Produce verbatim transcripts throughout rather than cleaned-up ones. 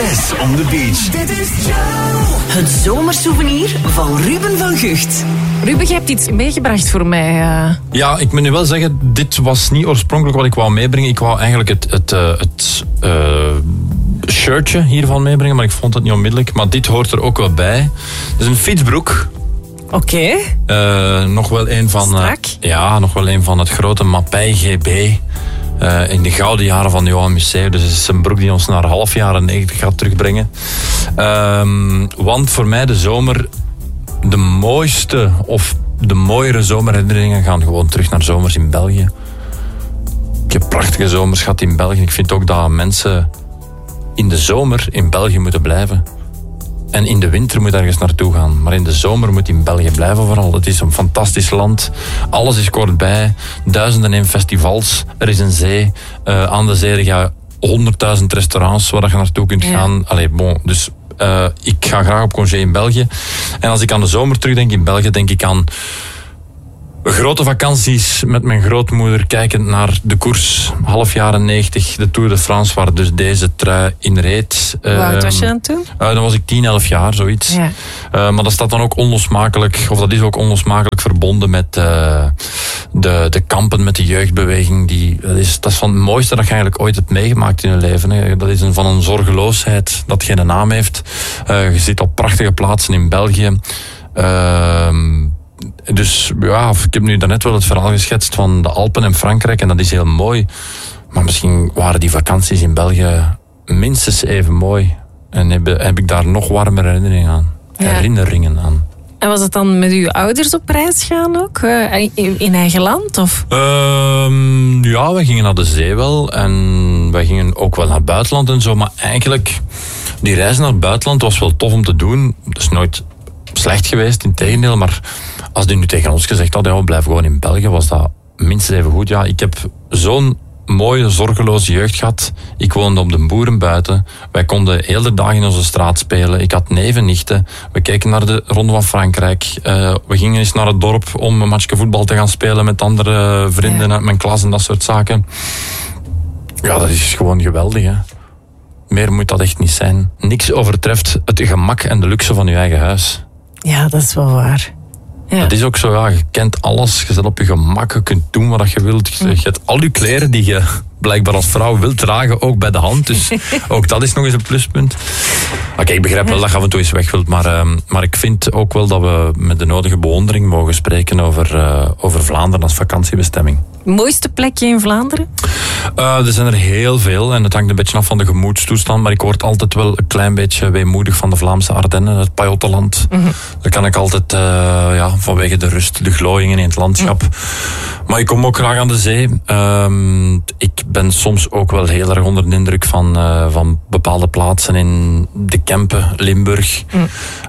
Zes on the beach. Dit is Joe. Het zomersouvenir van Ruben van Gucht. Ruben, je hebt iets meegebracht voor mij. Uh... Ja, ik moet nu wel zeggen, dit was niet oorspronkelijk wat ik wou meebrengen. Ik wou eigenlijk het, het, uh, het uh, shirtje hiervan meebrengen, maar ik vond het niet onmiddellijk. Maar dit hoort er ook wel bij. Het is een fietsbroek. Oké. Okay. Uh, nog wel een van... Uh, ja, nog wel een van het grote Mapei G B. Uh, in de gouden jaren van Johan Museeuw. Dus het is een broek die ons naar half jaren negentig gaat terugbrengen. Um, want voor mij de zomer... De mooiste of de mooiere zomerherinneringen gaan gewoon terug naar zomers in België. Ik heb prachtige zomers gehad in België. Ik vind ook dat mensen in de zomer in België moeten blijven. En in de winter moet ergens naartoe gaan. Maar in de zomer moet in België blijven vooral. Het is een fantastisch land. Alles is kortbij. Duizenden en festivals. Er is een zee. Uh, aan de zee ga je honderdduizend restaurants waar je naartoe kunt ja. gaan. Allee, bon, dus uh, ik ga graag op congé in België. En als ik aan de zomer terugdenk in België, denk ik aan grote vakanties met mijn grootmoeder, kijkend naar de koers, half jaren negentig, de Tour de France, waar dus deze trui in reed. Hoe uh, oud was je dan toen? Uh, dan was ik tien, elf jaar, zoiets. Ja. Uh, maar dat staat dan ook onlosmakelijk, of dat is ook onlosmakelijk verbonden met uh, de, de kampen, met de jeugdbeweging. Die, dat, is, dat is van het mooiste dat je eigenlijk ooit hebt meegemaakt in je leven. Hè. Dat is een, van een zorgeloosheid dat geen naam heeft. Uh, je zit op prachtige plaatsen in België. Uh, Dus ja, ik heb nu daarnet wel het verhaal geschetst van de Alpen en Frankrijk en dat is heel mooi. Maar misschien waren die vakanties in België minstens even mooi. En heb, heb ik daar nog warmere herinneringen aan. Ja. Herinneringen aan. En was het dan met uw ouders op reis gaan ook? In eigen land? Of? Um, ja, we gingen naar de zee wel. En wij gingen ook wel naar het buitenland en zo. Maar eigenlijk, die reis naar het buitenland was wel tof om te doen. Dat is nooit slecht geweest, in tegendeel. Maar als die nu tegen ons gezegd had, ja, we blijven gewoon in België, was dat minstens even goed. Ja, ik heb zo'n mooie, zorgeloze jeugd gehad. Ik woonde op de boeren buiten. Wij konden heel de dag in onze straat spelen. Ik had neven, nichten. We keken naar de Ronde van Frankrijk. Uh, we gingen eens naar het dorp om een matchje voetbal te gaan spelen met andere vrienden ja. uit mijn klas en dat soort zaken. Ja, dat is gewoon geweldig, hè. Meer moet dat echt niet zijn. Niks overtreft het gemak en de luxe van je eigen huis. Ja, dat is wel waar. Ja. Het is ook zo, ja, je kent alles, je zit op je gemak, je kunt doen wat je wilt. Je hebt al je kleren die je blijkbaar als vrouw wilt dragen, ook bij de hand. Dus ook dat is nog eens een pluspunt. Oké, okay, ik begrijp wel dat je af en toe eens weg wilt, maar, uh, maar ik vind ook wel dat we met de nodige bewondering mogen spreken over, uh, over Vlaanderen als vakantiebestemming. Mooiste plekje in Vlaanderen? Uh, er zijn er heel veel en het hangt een beetje af van de gemoedstoestand, maar ik word altijd wel een klein beetje weemoedig van de Vlaamse Ardennen, het Pajottenland. Mm-hmm. Daar kan ik altijd, uh, ja, vanwege de rust, de glooiingen in het landschap. Mm. Maar ik kom ook graag aan de zee. Uh, ik ben soms ook wel heel erg onder de indruk van, uh, van bepaalde plaatsen in de Kempen, Limburg. Mm.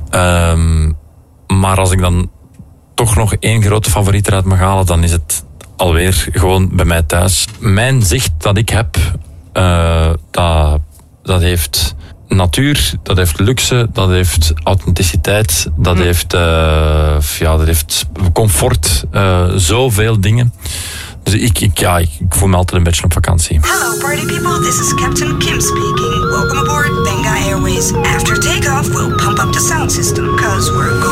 Um, maar als ik dan toch nog één grote favoriet eruit mag halen, dan is het alweer gewoon bij mij thuis. Mijn zicht dat ik heb, uh, dat, dat heeft natuur, dat heeft luxe, dat heeft authenticiteit, dat mm. heeft, uh, ja, dat heeft comfort, uh, zoveel dingen. Dus ik, ik, ja, ik, ik voel me altijd een beetje op vakantie. Hello party people, this is Captain Kim speaking. Welcome aboard Benga Airways. After takeoff, we'll pump up the sound system, cause we're going